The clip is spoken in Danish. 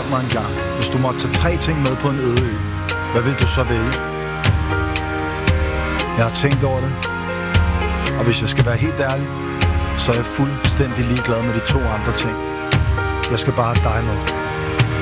fortæl mig engang, hvis du måtte tage 3 ting med på en øde ø, hvad vil du så vælge? Jeg har tænkt over det, og hvis jeg skal være helt ærlig, så er jeg fuldstændig ligeglad med de 2 andre ting. Jeg skal bare have dig med.